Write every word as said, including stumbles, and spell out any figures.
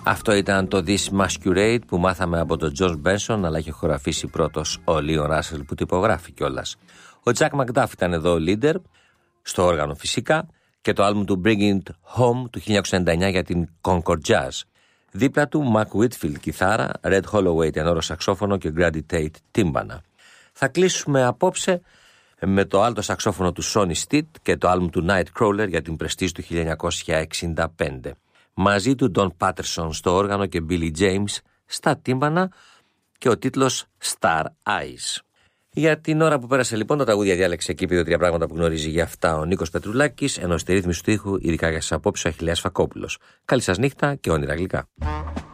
Αυτό ήταν το This Masquerade που μάθαμε από τον George Benson, αλλά είχε χωραφίσει πρώτος ο Leon Russell που τυπογράφει κιόλας. Ο Jack McDuff ήταν εδώ leader, στο όργανο φυσικά, και το άλμπουμ του Bring It Home του χίλια εννιακόσια ενενήντα εννιά για την Concord Jazz. Δίπλα του Mac Whitfield κιθάρα, Red Holloway τενόρο σαξόφωνο και Grady Tate τύμπανα. Θα κλείσουμε απόψε με το άλτο σαξόφωνο του Sonny Stitt και το άλμπουμ του Nightcrawler για την Prestige του χίλια εννιακόσια εξήντα πέντε. Μαζί του Don Patterson στο όργανο και Billy James στα τύμπανα και ο τίτλος Star Eyes. Για την ώρα που πέρασε λοιπόν, τα τραγούδια διάλεξε εκεί δύο-τρία πράγματα που γνωρίζει για αυτά ο Νίκος Πετρουλάκης, ενώ στη ρύθμιση του ήχου, ειδικά για σας απόψε, ο Αχιλλέας Φακόπουλος. Καλή σας νύχτα και όνειρα γλυκά.